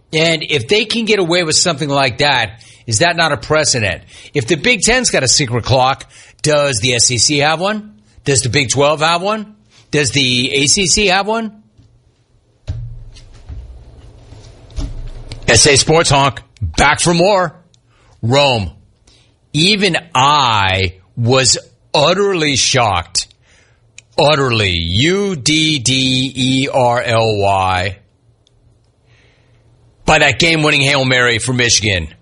And if they can get away with something like that, is that not a precedent? If the Big Ten's got a secret clock, does the SEC have one? Does the Big 12 have one? Does the ACC have one? SA Sports Honk, back for more. Rome. Even I was utterly shocked. Utterly. UDDERLY. By that game-winning Hail Mary for Michigan.